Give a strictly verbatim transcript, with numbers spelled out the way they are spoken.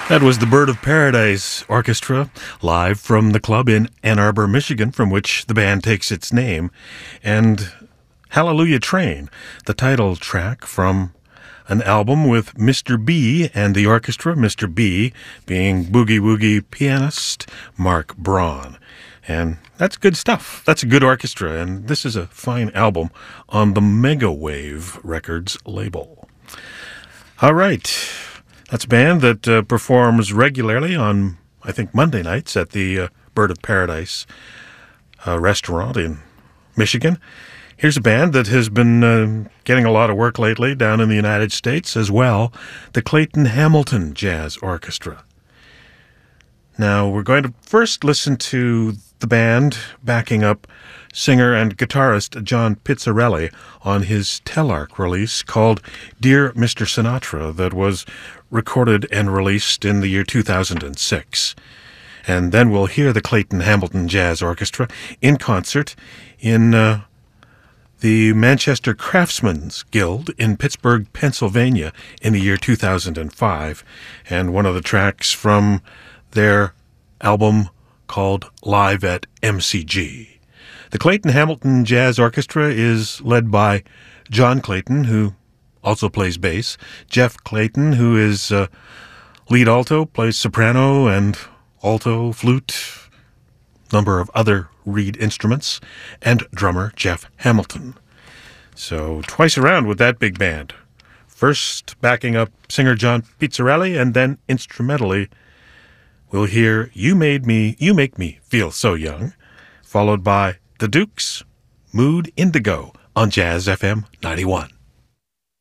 That was the Bird of Paradise Orchestra, live from the club in Ann Arbor, Michigan, from which the band takes its name, and Hallelujah Train, the title track from an album with Mister B and the orchestra, Mister B being boogie-woogie pianist Mark Braun. And that's good stuff. That's a good orchestra, and this is a fine album on the Megawave Records label. All right. That's a band that uh, performs regularly on, I think, Monday nights at the uh, Bird of Paradise uh, restaurant in Michigan. Here's a band that has been uh, getting a lot of work lately down in the United States as well, the Clayton Hamilton Jazz Orchestra. Now, we're going to first listen to the band backing up singer and guitarist John Pizzarelli on his Telarc release called Dear Mister Sinatra that was recorded and released in the year two thousand six. And then we'll hear the Clayton Hamilton Jazz Orchestra in concert in uh, the Manchester Craftsmen's Guild in Pittsburgh, Pennsylvania in the year two thousand five, and one of the tracks from their album called Live at M C G. The Clayton Hamilton Jazz Orchestra is led by John Clayton, who also plays bass, Jeff Clayton, who is uh, lead alto, plays soprano and alto, flute, number of other reed instruments, and drummer Jeff Hamilton. So twice around with that big band. First backing up singer John Pizzarelli, and then instrumentally we'll hear You Made Me, You Make Me Feel So Young, followed by The Dukes, Mood Indigo on Jazz F M ninety-one.